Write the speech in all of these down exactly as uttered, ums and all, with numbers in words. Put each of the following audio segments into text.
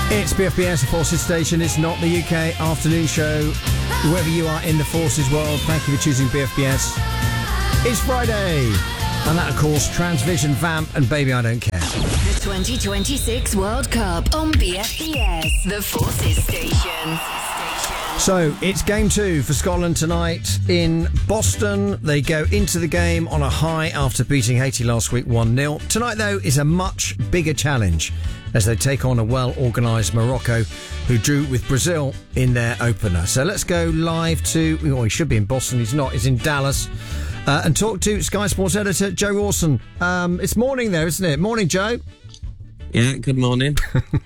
It's B F B S, the Forces Station. It's not the U K afternoon show. Wherever you are in the Forces world, thank you for choosing B F B S. It's Friday. And that, of course, Transvision, Vamp and Baby I Don't Care. The twenty twenty-six World Cup on B F B S, the Forces Station. So, it's game two for Scotland tonight in Boston. They go into the game on a high after beating Haiti last week one nil. Tonight, though, is a much bigger challenge as they take on a well-organised Morocco who drew with Brazil in their opener. So let's go live to... Well, he should be in Boston. He's not. He's in Dallas. Uh, and talk to Sky Sports editor Joe Rawson. Um, it's morning there, isn't it? Morning, Joe. Yeah, good morning.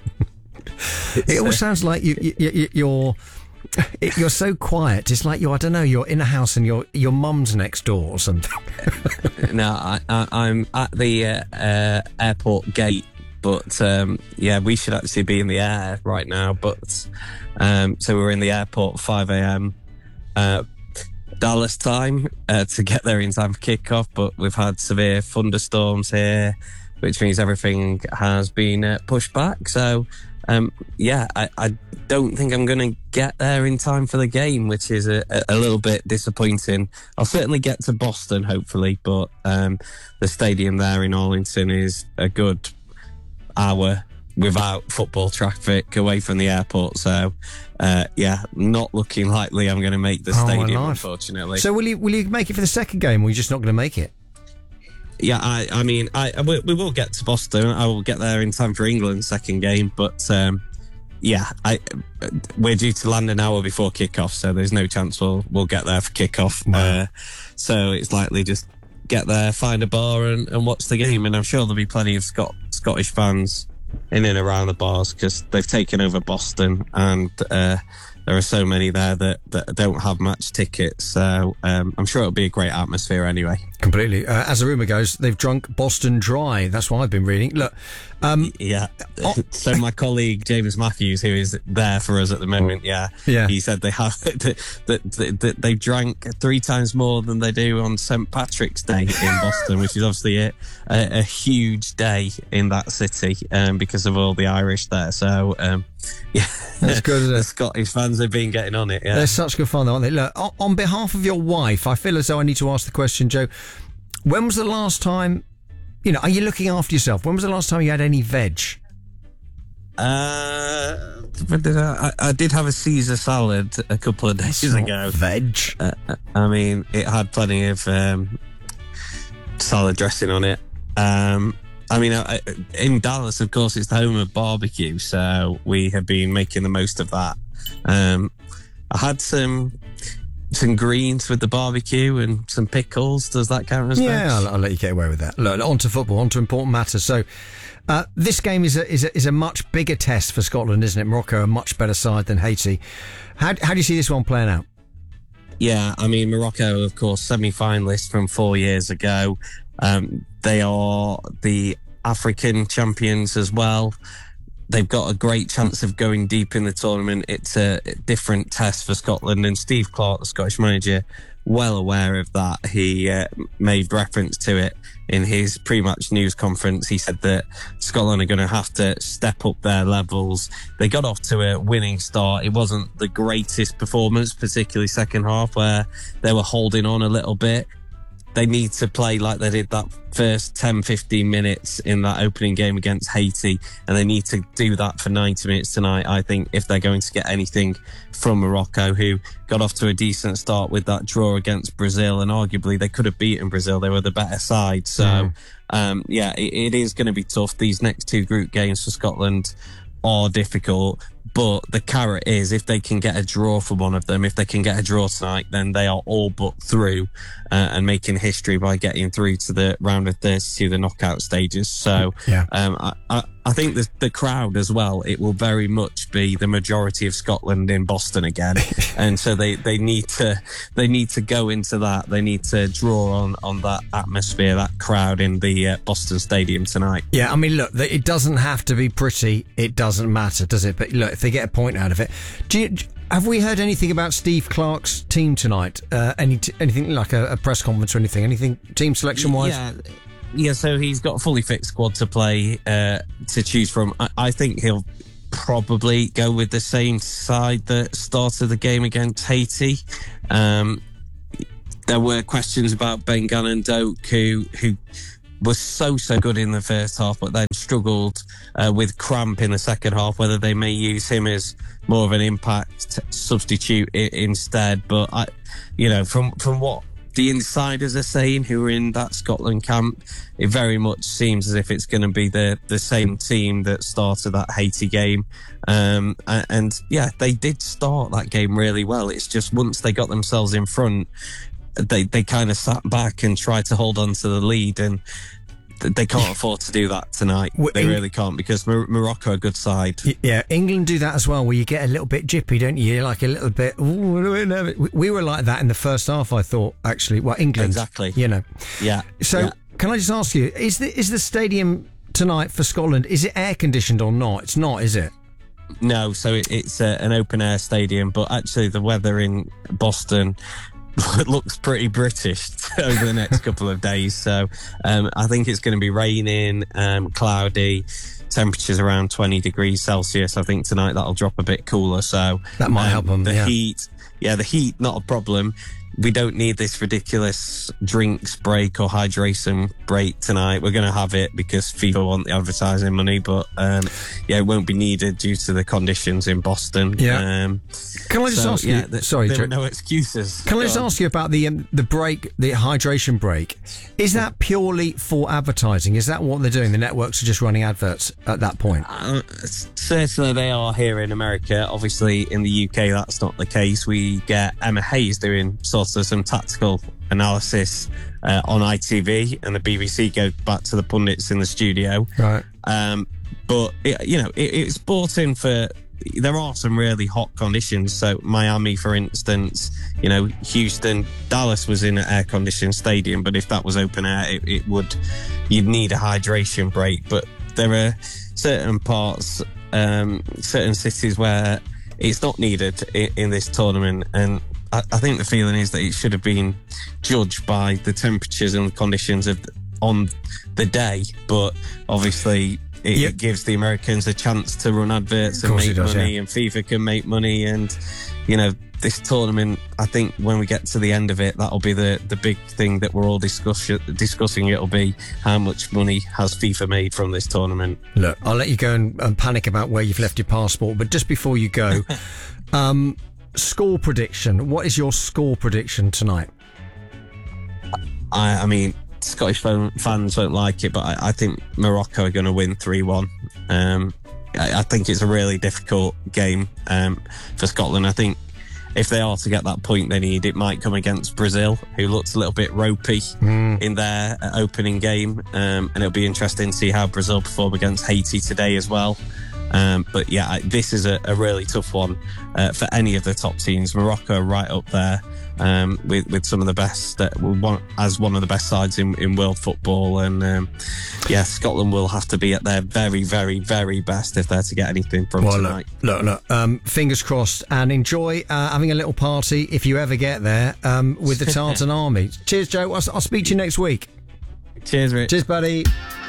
It all sounds like you, you, you, you're... You're so quiet. It's like you're, I don't know, you're in a house and your your mum's next door or something. No, I, I, I'm at the uh, uh, airport gate, but um, yeah, we should actually be in the air right now. But um, so we're in the airport at five a.m. Uh, Dallas time uh, to get there in time for kickoff. But we've had severe thunderstorms here, which means everything has been uh, pushed back. So. Um, yeah, I, I don't think I'm going to get there in time for the game, which is a, a little bit disappointing. I'll certainly get to Boston, hopefully, but um, the stadium there in Arlington is a good hour without football traffic away from the airport. So, uh, yeah, not looking likely I'm going to make the Oh, stadium, my life. unfortunately. So will you will you make it for the second game, or are you just not going to make it? Yeah, I, I mean, I, I we, we will get to Boston. I will get there in time for England's second game, but um, yeah, I we're due to land an hour before kickoff, so there's no chance we'll we'll get there for kickoff. Wow. Uh, so it's likely just get there, find a bar, and, and watch the game. And I'm sure there'll be plenty of Scot- Scottish fans in and around the bars because they've taken over Boston, and uh, there are so many there that, that don't have match tickets. So um, I'm sure it'll be a great atmosphere anyway. Completely. Uh, as the rumour goes, they've drunk Boston dry. That's what I've been reading. Look, um, yeah. Oh. So my colleague James Matthews, who is there for us at the moment, yeah, Yeah. he said they have that, that, that they drank three times more than they do on Saint Patrick's Day in Boston, which is obviously a, a, a huge day in that city um, because of all the Irish there. So um, yeah, That's good, isn't it? The Scottish fans have been getting on it. Yeah, they're such good fun, though, aren't they? Look, on, on behalf of your wife, I feel as though I need to ask the question, Joe. When was the last time, you know, are you looking after yourself? When was the last time you had any veg? Uh, but did I, I, I did have a Caesar salad a couple of days It's not ago. Veg? Uh, I mean, it had plenty of um, salad dressing on it. Um, I mean, I, in Dallas, of course, it's the home of barbecue, so we have been making the most of that. Um, I had some some greens with the barbecue and some pickles. Does that count as Yeah, veg? I'll, I'll let you get away with that. Look, on to football, on to important matters. So, uh, this game is a, is a is a much bigger test for Scotland, isn't it? Morocco, a much better side than Haiti. How how do you see this one playing out? Yeah, I mean, Morocco, of course, semi-finalists from four years ago. Um, they are the African champions as well. They've got a great chance of going deep in the tournament. It's a different test for Scotland, and Steve Clarke, the Scottish manager, well aware of that. He uh, made reference to it in his pre-match news conference. He said that Scotland are going to have to step up their levels. They got off to a winning start. It wasn't the greatest performance, particularly second half, where they were holding on a little bit. They need to play like they did that first ten, fifteen minutes in that opening game against Haiti, and they need to do that for ninety minutes tonight, I think, if they're going to get anything from Morocco, who got off to a decent start with that draw against Brazil, and arguably they could have beaten Brazil. They were the better side. So, mm. um, yeah, it, it is going to be tough. These next two group games for Scotland are difficult. But the carrot is, if they can get a draw for one of them, if they can get a draw tonight, then they are all but through uh, and making history by getting through to the round of thirty-two, the knockout stages. So yeah. um, I, I, I think the, the crowd as well, it will very much be the majority of Scotland in Boston again. And so they, they need to they need to go into that. They need to draw on, on that atmosphere, that crowd in the uh, Boston Stadium tonight. Yeah, I mean, look, it doesn't have to be pretty. It doesn't matter, does it? But look, if they get a point out of it. Do you, have we heard anything about Steve Clarke's team tonight? Uh, any anything like a, a press conference or anything? Anything team selection wise? Yeah, yeah. So he's got a fully fit squad to play uh, to choose from. I, I think he'll probably go with the same side that started the game against Haiti. Um, there were questions about Ben Gannon-Doak, who who was so so good in the first half, but then struggled uh, with cramp in the second half. Whether they may use him as more of an impact substitute I- instead, but I, you know, from from what the insiders are saying who are in that Scotland camp, it very much seems as if it's going to be the, the same team that started that Haiti game. Um, and, and yeah, they did start that game really well. It's just once they got themselves in front, they, they kind of sat back and tried to hold on to the lead, and they can't afford to do that tonight. They really can't, because Mor- Morocco are a good side. Yeah, England do that as well, where you get a little bit jippy, don't you? You're like a little bit. Ooh, we were like that in the first half, I thought. Actually, well, England, exactly. You know. Yeah. So, yeah. Can I just ask you: is the is the stadium tonight for Scotland? Is it air conditioned or not? It's not, is it? No. So it, it's a, an open air stadium, but actually the weather in Boston it looks pretty British over the next couple of days. So um, I think it's going to be raining, um, cloudy, temperatures around twenty degrees Celsius. I think tonight that'll drop a bit cooler. So that might um, help them. The yeah. heat, yeah, the heat, not a problem. We don't need this ridiculous drinks break or hydration break tonight. We're going to have it because FIFA want the advertising money, but um, yeah, it won't be needed due to the conditions in Boston. Yeah. Um, Can I just so, ask yeah, you? the, sorry, there Joe. are no excuses. Can I Go just on. ask you about the um, the break, the hydration break? Is that purely for advertising? Is that what they're doing? The networks are just running adverts at that point. Uh, certainly they are here in America. Obviously in the U K that's not the case. We get Emma Hayes doing sort of some tactical analysis uh, on I T V, and the B B C go back to the pundits in the studio. Right. Um, but it, you know, it, it's bought in for. There are some really hot conditions. So Miami, for instance, you know, Houston, Dallas was in an air-conditioned stadium, but if that was open air, it, it would. You'd need a hydration break. But there are certain parts, um, certain cities where it's not needed in, in this tournament, and I, I think the feeling is that it should have been judged by the temperatures and the conditions of on the day, but obviously it, yep. it gives the Americans a chance to run adverts and make does, money, yeah. and FIFA can make money, and you know, this tournament, I think when we get to the end of it, that'll be the, the big thing that we're all discuss, discussing. It'll be how much money has FIFA made from this tournament. Look, I'll let you go and, and panic about where you've left your passport, but just before you go, um, score prediction. What is your score prediction tonight? I, I mean, Scottish fans won't like it, but I, I think Morocco are going to win three one. Um, I, I think it's a really difficult game um, for Scotland. I think if they are to get that point they need, it might come against Brazil, who looked a little bit ropey mm. in their opening game. Um, and it'll be interesting to see how Brazil perform against Haiti today as well. Um, but yeah, this is a, a really tough one uh, for any of the top teams. Morocco are right up there um, with with some of the best, uh, one, as one of the best sides in, in world football. And um, yeah, Scotland will have to be at their very, very, very best if they're to get anything from well, tonight. Look, look, look um, fingers crossed, and enjoy uh, having a little party if you ever get there um, with the Tartan Army. Cheers, Joe. I'll, I'll speak to you next week. Cheers, Rich. Cheers, buddy.